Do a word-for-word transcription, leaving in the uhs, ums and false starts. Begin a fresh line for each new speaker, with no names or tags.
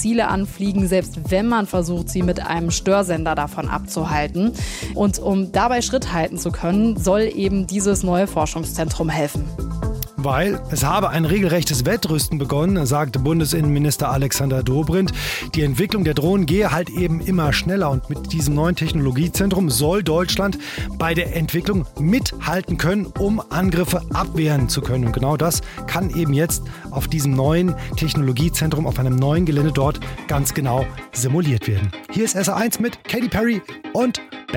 Ziele anfliegen, selbst wenn man versucht, sie mit einem Störsender davon abzuhalten. Und um dabei Schritt halten zu können, soll eben dieses neue Forschungszentrum helfen.
Weil es habe ein regelrechtes Wettrüsten begonnen, sagte Bundesinnenminister Alexander Dobrindt. Die Entwicklung der Drohnen gehe halt eben immer schneller und mit diesem neuen Technologiezentrum soll Deutschland bei der Entwicklung mithalten können, um Angriffe abwehren zu können. Und genau das kann eben jetzt auf diesem neuen Technologiezentrum, auf einem neuen Gelände dort ganz genau simuliert werden. Hier ist S R eins mit Katy Perry und